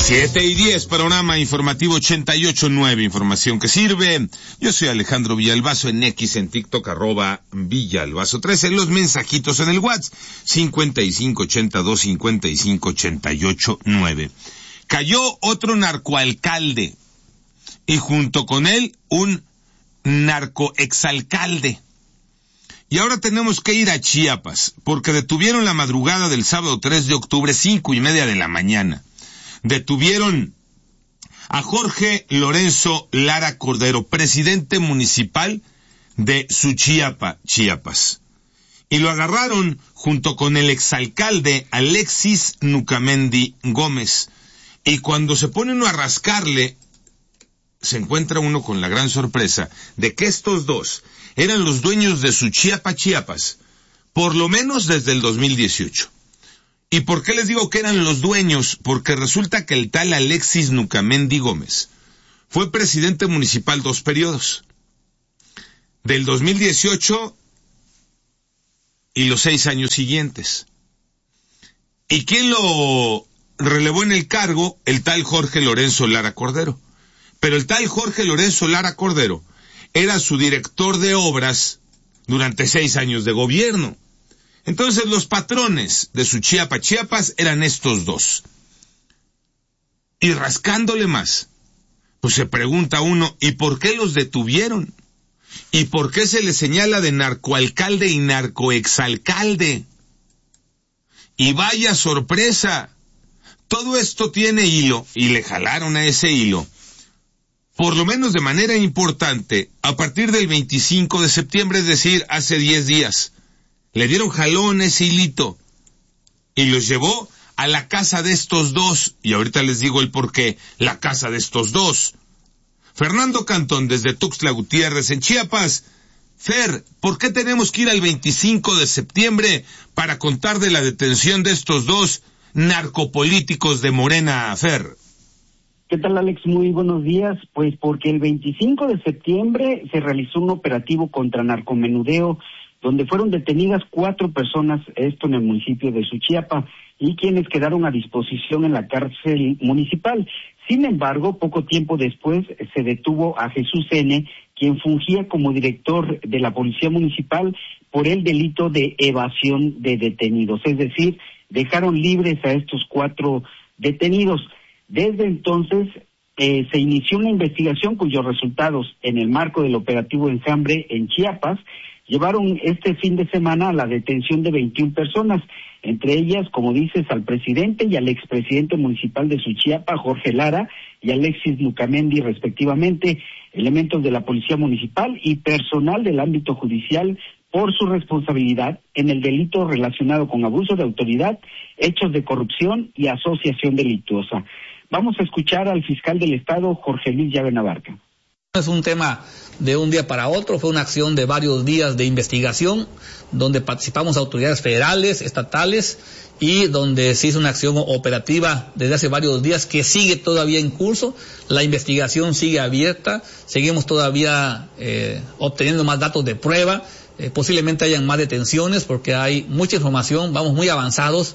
7:10, panorama informativo 88.9, información que sirve. Yo soy Alejandro Villalbazo, en X, en TikTok, @Villalbazo13, los mensajitos en el WhatsApp, 5582-5588-9. Cayó otro narcoalcalde, y junto con él, un narcoexalcalde. Y ahora tenemos que ir a Chiapas, porque detuvieron la madrugada del sábado 3 de octubre, 5:30 de la mañana. Detuvieron a Jorge Lorenzo Lara Cordero, presidente municipal de Suchiapa, Chiapas. Y lo agarraron junto con el exalcalde Alexis Nucamendi Gómez. Y cuando se pone uno a rascarle, se encuentra uno con la gran sorpresa de que estos dos eran los dueños de Suchiapa, Chiapas, por lo menos desde el 2018. ¿Y por qué les digo que eran los dueños? Porque resulta que el tal Alexis Nucamendi Gómez fue presidente municipal 2 periodos, del 2018 y los 6 años siguientes. ¿Y quién lo relevó en el cargo? El tal Jorge Lorenzo Lara Cordero. Pero el tal Jorge Lorenzo Lara Cordero era su director de obras durante 6 años de gobierno. Entonces los patrones de Suchiapa, Chiapas, eran estos dos. Y rascándole más, pues se pregunta uno, ¿y por qué los detuvieron? ¿Y por qué se les señala de narcoalcalde y narcoexalcalde? Y vaya sorpresa, todo esto tiene hilo, y le jalaron a ese hilo, por lo menos de manera importante, a partir del 25 de septiembre, es decir, hace 10 días. Le dieron jalón ese hilito y los llevó a la casa de estos dos, y ahorita les digo el porqué, la casa de estos dos. Fernando Cantón, desde Tuxtla Gutiérrez, en Chiapas. Fer, ¿por qué tenemos que ir al 25 de septiembre para contar de la detención de estos dos narcopolíticos de Morena, Fer? ¿Qué tal, Alex? Muy buenos días. Pues porque el 25 de septiembre se realizó un operativo contra narcomenudeo, donde fueron detenidas 4 personas, esto en el municipio de Suchiapa, y quienes quedaron a disposición en la cárcel municipal. Sin embargo, poco tiempo después se detuvo a Jesús N., quien fungía como director de la Policía Municipal por el delito de evasión de detenidos. Es decir, dejaron libres a estos 4 detenidos. Desde entonces se inició una investigación cuyos resultados, en el marco del operativo Enjambre en Chiapas, llevaron este fin de semana a la detención de 21 personas, entre ellas, como dices, al presidente y al expresidente municipal de Suchiapa, Jorge Lara, y Alexis Nucamendi, respectivamente, elementos de la Policía Municipal y personal del ámbito judicial por su responsabilidad en el delito relacionado con abuso de autoridad, hechos de corrupción y asociación delictuosa. Vamos a escuchar al fiscal del Estado, Jorge Luis Llave Abarca. No es un tema de un día para otro, fue una acción de varios días de investigación, donde participamos autoridades federales, estatales, y donde se hizo una acción operativa desde hace varios días que sigue todavía en curso. La investigación sigue abierta, seguimos todavía obteniendo más datos de prueba, posiblemente hayan más detenciones porque hay mucha información, vamos muy avanzados.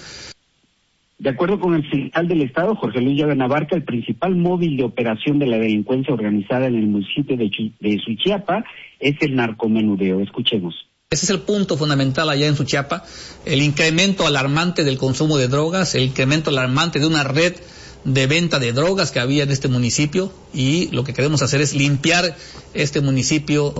De acuerdo con el fiscal del Estado, Jorge Luis Llave Abarca, el principal móvil de operación de la delincuencia organizada en el municipio de Suchiapa es el narcomenudeo. Escuchemos. Ese es el punto fundamental allá en Suchiapa, el incremento alarmante del consumo de drogas, el incremento alarmante de una red de venta de drogas que había en este municipio, y lo que queremos hacer es limpiar este municipio.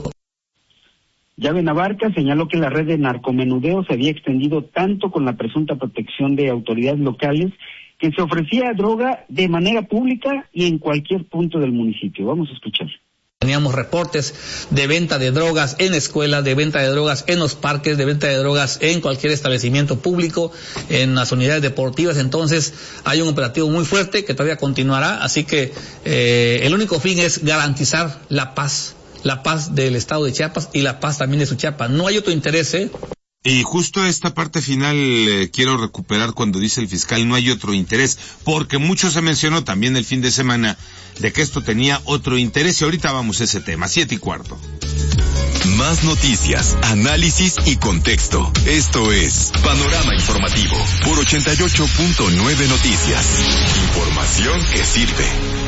Llave Abarca señaló que la red de narcomenudeo se había extendido tanto con la presunta protección de autoridades locales que se ofrecía droga de manera pública y en cualquier punto del municipio. Vamos a escuchar. Teníamos reportes de venta de drogas en escuelas, de venta de drogas en los parques, de venta de drogas en cualquier establecimiento público, en las unidades deportivas. Entonces hay un operativo muy fuerte que todavía continuará, así que el único fin es garantizar la paz del estado de Chiapas y la paz también de Suchiapa. No hay otro interés, Y justo esta parte final quiero recuperar cuando dice el fiscal no hay otro interés, porque mucho se mencionó también el fin de semana de que esto tenía otro interés, y ahorita vamos a ese tema. 7:15. Más noticias, análisis y contexto. Esto es Panorama Informativo por 88.9 Noticias. Información que sirve.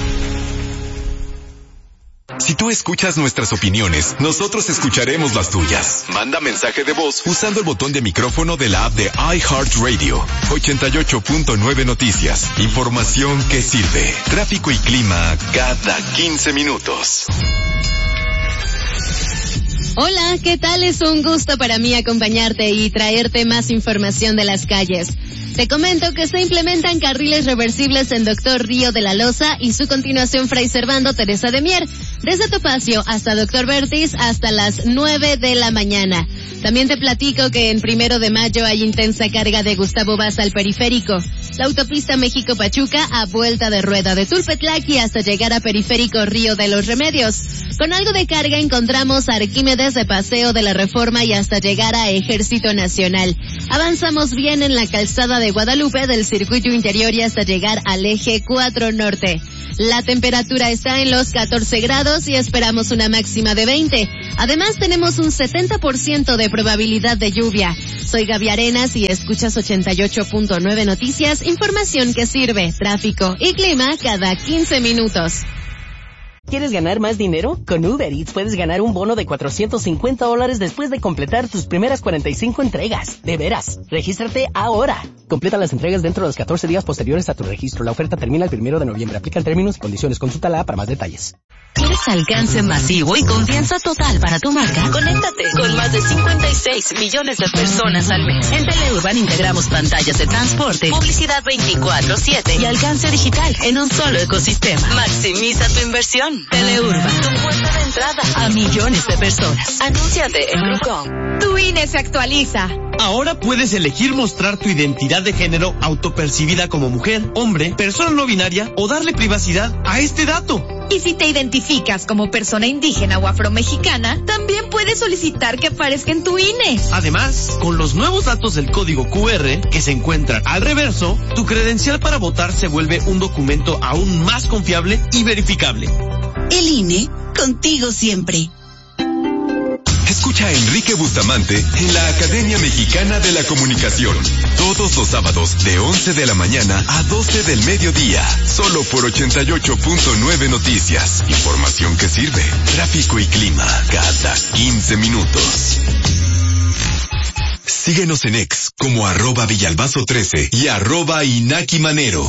Si tú escuchas nuestras opiniones, nosotros escucharemos las tuyas. Manda mensaje de voz usando el botón de micrófono de la app de iHeartRadio. 88.9 Noticias. Información que sirve. Tráfico y clima cada 15 minutos. Hola, ¿qué tal? Es un gusto para mí acompañarte y traerte más información de las calles. Te comento que se implementan carriles reversibles en Doctor Río de la Loza y su continuación Fray Servando Teresa de Mier, desde Topacio hasta Doctor Bertis hasta las 9 de la mañana. También te platico que en 1 de Mayo hay intensa carga de Gustavo Vaz al periférico. La autopista México-Pachuca a vuelta de rueda de Tulpetlaqui hasta llegar a Periférico Río de los Remedios. Con algo de carga encontramos a Arquímedes de Paseo de la Reforma y hasta llegar a Ejército Nacional. Avanzamos bien en la calzada de Guadalupe del circuito interior y hasta llegar al eje 4 norte. La temperatura está en los 14 grados y esperamos una máxima de 20. Además tenemos un 70% de probabilidad de lluvia. Soy Gaby Arenas y escuchas 88.9 Noticias, información que sirve, tráfico y clima cada 15 minutos. ¿Quieres ganar más dinero? Con Uber Eats puedes ganar un bono de $450 después de completar tus primeras 45 entregas. De veras, regístrate ahora. Completa las entregas dentro de los 14 días posteriores a tu registro. La oferta termina el 1 de noviembre. Aplican términos y condiciones. Consulta la app para más detalles. ¿Quieres alcance masivo y confianza total para tu marca? Conéctate con más de 56 millones de personas al mes. En Teleurban integramos pantallas de transporte, publicidad 24/7 y alcance digital en un solo ecosistema. Maximiza tu inversión. Teleurban, tu puerta de entrada a millones de personas. Anúnciate en Grucom. Tu INE se actualiza. Ahora puedes elegir mostrar tu identidad de género autopercibida como mujer, hombre, persona no binaria o darle privacidad a este dato. Y si te identificas como persona indígena o afromexicana, también puedes solicitar que aparezca en tu INE. Además, con los nuevos datos del código QR que se encuentran al reverso, tu credencial para votar se vuelve un documento aún más confiable y verificable. El INE, contigo siempre. Escucha a Enrique Bustamante en la Academia Mexicana de la Comunicación. Todos los sábados de 11 de la mañana a 12 del mediodía. Solo por 88.9 Noticias. Información que sirve. Tráfico y clima cada 15 minutos. Síguenos en X como @Villalbazo13 y @Inaki Manero.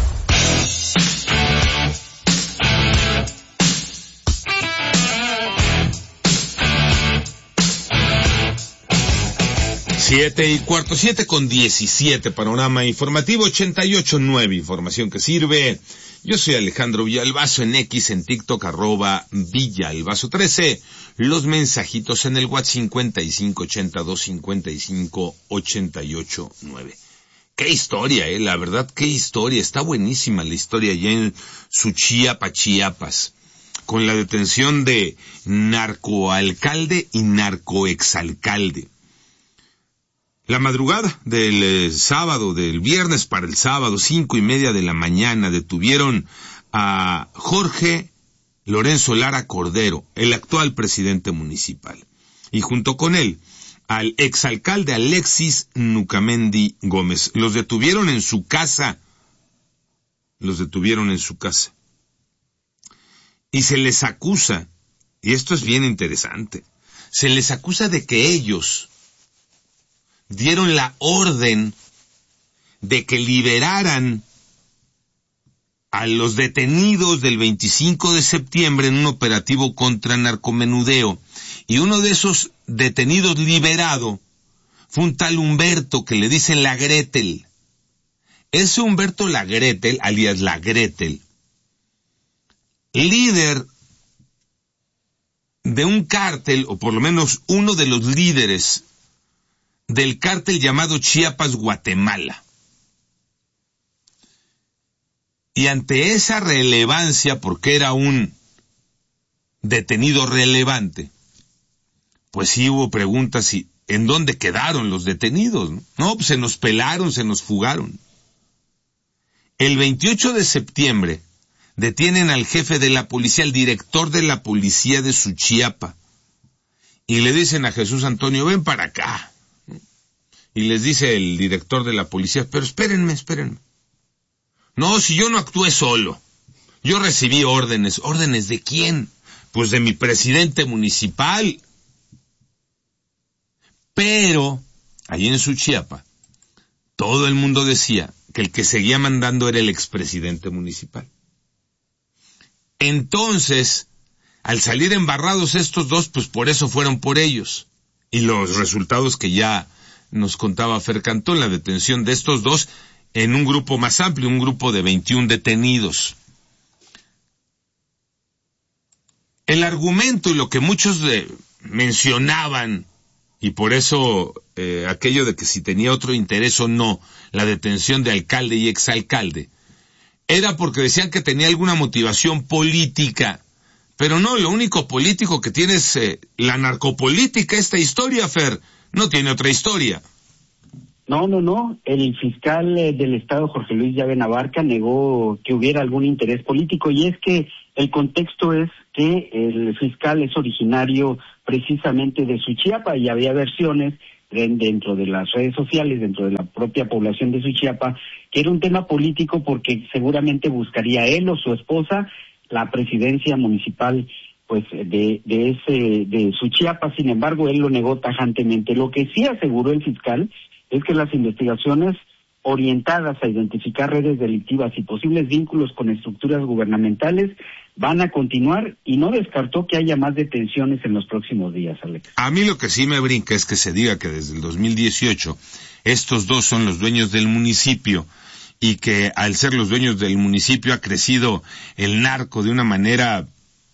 Siete y cuarto, 7:17, Panorama Informativo 88.9, información que sirve. Yo soy Alejandro Villalbazo en X, en TikTok, @Villalbazo13. Los mensajitos en el WhatsApp 5582558889. Qué historia, la verdad, qué historia. Está buenísima la historia allá en Suchiapa, Chiapas, con la detención de narcoalcalde y narcoexalcalde. La madrugada del del viernes para el sábado, 5:30 de la mañana, detuvieron a Jorge Lorenzo Lara Cordero, el actual presidente municipal, y junto con él al exalcalde Alexis Nucamendi Gómez. Los detuvieron en su casa. Y se les acusa, y esto es bien interesante, se les acusa de que ellos dieron la orden de que liberaran a los detenidos del 25 de septiembre en un operativo contra narcomenudeo. Y uno de esos detenidos liberado fue un tal Humberto que le dicen la Gretel. Ese Humberto la Gretel, alias la Gretel, líder de un cártel, o por lo menos uno de los líderes del cártel llamado Chiapas Guatemala. Y ante esa relevancia, porque era un detenido relevante, pues sí hubo preguntas y ¿en dónde quedaron los detenidos? No, pues se nos pelaron, se nos fugaron. El 28 de septiembre detienen al jefe de la policía, al director de la policía de Suchiapa, y le dicen a Jesús Antonio, ven para acá. Y les dice el director de la policía, pero espérenme. No, si yo no actué solo. Yo recibí órdenes. ¿Órdenes de quién? Pues de mi presidente municipal. Pero, allí en Suchiapa, todo el mundo decía que el que seguía mandando era el expresidente municipal. Entonces, al salir embarrados estos dos, pues por eso fueron por ellos. Y los resultados que ya nos contaba Fer Cantón, la detención de estos dos en un grupo más amplio, un grupo de 21 detenidos. El argumento y lo que muchos mencionaban, y por eso aquello de que si tenía otro interés o no, la detención de alcalde y exalcalde, era porque decían que tenía alguna motivación política. Pero no, lo único político que tiene es la narcopolítica, esta historia, Fer. No tiene otra historia. No. El fiscal del Estado, Jorge Luis Llave Navarca, negó que hubiera algún interés político, y es que el contexto es que el fiscal es originario precisamente de Suchiapa, y había versiones dentro de las redes sociales, dentro de la propia población de Suchiapa, que era un tema político porque seguramente buscaría él o su esposa la presidencia municipal pues de Suchiapa. Sin embargo, él lo negó tajantemente. Lo que sí aseguró el fiscal es que las investigaciones orientadas a identificar redes delictivas y posibles vínculos con estructuras gubernamentales van a continuar, y no descartó que haya más detenciones en los próximos días, Alex. A mí lo que sí me brinca es que se diga que desde el 2018 estos dos son los dueños del municipio, y que al ser los dueños del municipio ha crecido el narco de una manera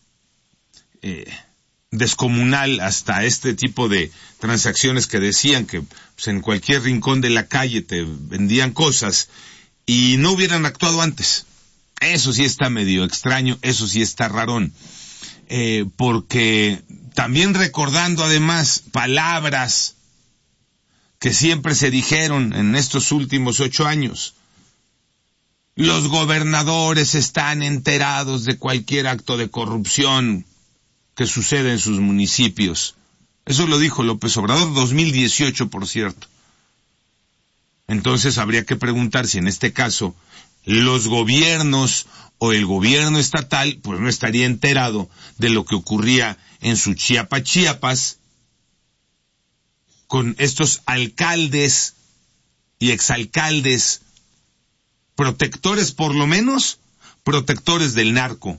descomunal, hasta este tipo de transacciones que decían que pues, en cualquier rincón de la calle te vendían cosas y no hubieran actuado antes. Eso sí está medio extraño, eso sí está rarón, porque también recordando además palabras que siempre se dijeron en estos últimos 8 años. Los gobernadores están enterados de cualquier acto de corrupción que sucede en sus municipios. Eso lo dijo López Obrador, 2018, por cierto. Entonces habría que preguntar si en este caso los gobiernos o el gobierno estatal pues no estaría enterado de lo que ocurría en Suchiapa, Chiapas, con estos alcaldes y exalcaldes, protectores, por lo menos, protectores del narco.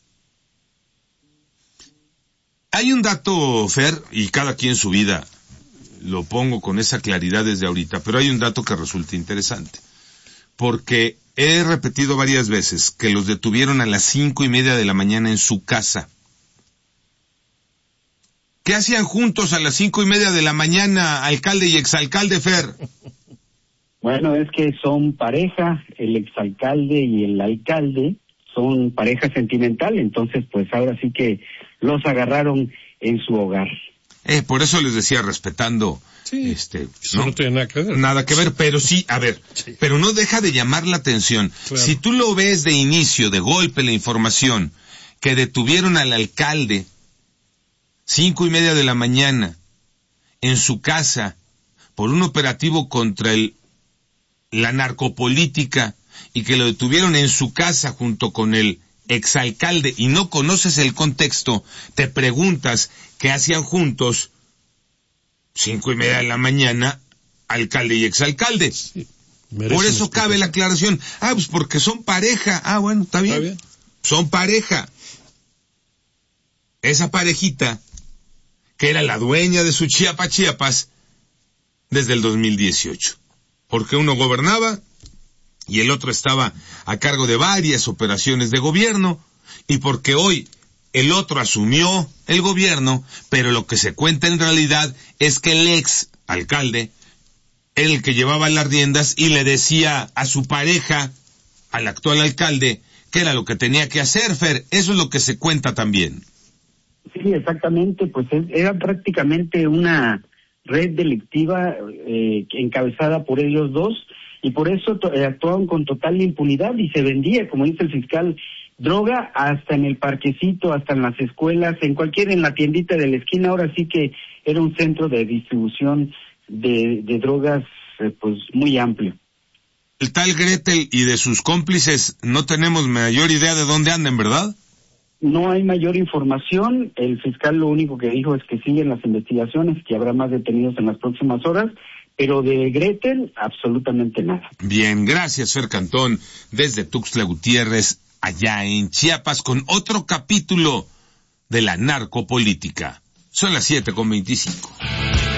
Hay un dato, Fer, y cada quien su vida lo pongo con esa claridad desde ahorita, pero hay un dato que resulta interesante, porque he repetido varias veces que los detuvieron a las 5:30 de la mañana en su casa. ¿Qué hacían juntos a las 5:30 de la mañana, alcalde y exalcalde, Fer? Bueno, es que son pareja, el exalcalde y el alcalde son pareja sentimental, entonces pues ahora sí que los agarraron en su hogar. Por eso les decía, respetando, sí, no tiene nada que ver. Nada que ver, pero sí, a ver, sí. Pero no deja de llamar la atención. Claro. Si tú lo ves de inicio, de golpe, la información, que detuvieron al alcalde 5:30 de la mañana en su casa por un operativo contra la narcopolítica, y que lo detuvieron en su casa junto con el exalcalde, y no conoces el contexto, te preguntas qué hacían juntos 5:30 de la mañana alcalde y exalcalde. Sí, por eso cabe la aclaración. Pues porque son pareja. Bueno, está bien. Son pareja. Esa parejita, que era la dueña de Suchiapa, Chiapas, desde el 2018. Porque uno gobernaba y el otro estaba a cargo de varias operaciones de gobierno, y porque hoy el otro asumió el gobierno, pero lo que se cuenta en realidad es que el ex alcalde era el que llevaba las riendas y le decía a su pareja, al actual alcalde, qué era lo que tenía que hacer, Fer. Eso es lo que se cuenta también. Sí, exactamente, pues era prácticamente una red delictiva encabezada por ellos dos, y por eso actuaban con total impunidad, y se vendía, como dice el fiscal, droga hasta en el parquecito, hasta en las escuelas, en la tiendita de la esquina. Ahora sí que era un centro de distribución de drogas pues muy amplio. El tal Gretel y de sus cómplices no tenemos mayor idea de dónde andan, ¿verdad? No hay mayor información. El fiscal lo único que dijo es que siguen las investigaciones, que habrá más detenidos en las próximas horas, pero de Gretel absolutamente nada. Bien, gracias Fer Cantón, desde Tuxtla Gutiérrez, allá en Chiapas, con otro capítulo de la narcopolítica. Son las 7:25.